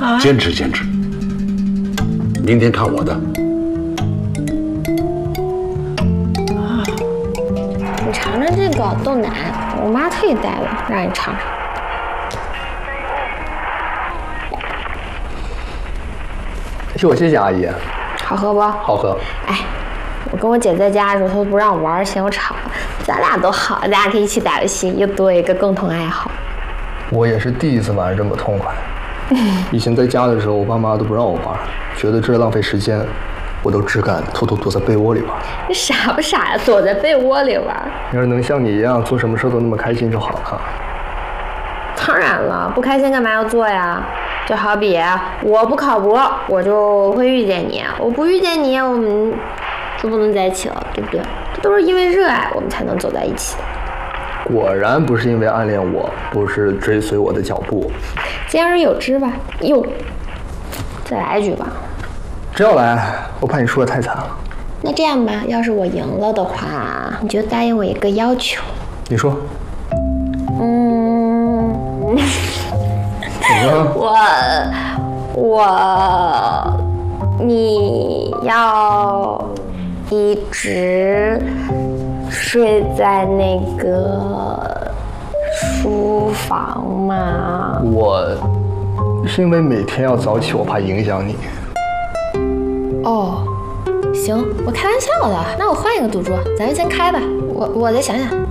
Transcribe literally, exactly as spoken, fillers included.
啊，坚持坚持，明天看我的。 啊，你尝尝这个豆奶，我妈特意带的，让你尝尝。 谢我谢谢阿姨。 好喝不？ 好喝。 哎，我跟我姐在家的时候，她都不让我玩，嫌我吵。咱俩多好，咱俩可以一起打游戏，又多一个共同爱好。 我也是第一次玩得这么痛快。以前在家的时候，我爸妈都不让我玩，觉得这是浪费时间，我都只敢偷偷躲在被窝里玩。 你傻不傻呀？躲在被窝里玩？ 要是能像你一样做什么事都那么开心就好了。 当然了，不开心干嘛要做呀？就好比我不考博，我就会遇见你；我不遇见你，我们就不能在一起了，对不对？这都是因为热爱，我们才能走在一起。 果然不是因为暗恋我，不是追随我的脚步。 言而有之吧。哟，再来一局吧。 真要来，我怕你输得太惨了。 那这样吧，要是我赢了的话，你就答应我一个要求。 你说。 嗯。我我你要一直睡在那个书房吗？ 我是因为每天要早起，我怕影响你。 哦，行，我开玩笑的。那我换一个赌注，咱就先开吧。我我再想想。